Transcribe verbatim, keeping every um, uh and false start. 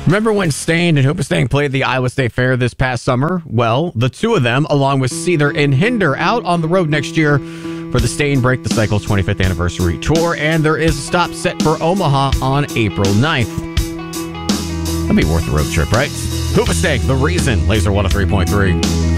Remember when Staind and Hoobastank played the Iowa State Fair this past summer? Well, the two of them, along with Seether and Hinder, out on the road next year for the Staind Break the Cycle twenty-fifth Anniversary Tour, and there is a stop set for Omaha on April ninth. That'd be worth the road trip, right? Hoobastank, The Reason, Laser one oh three point three.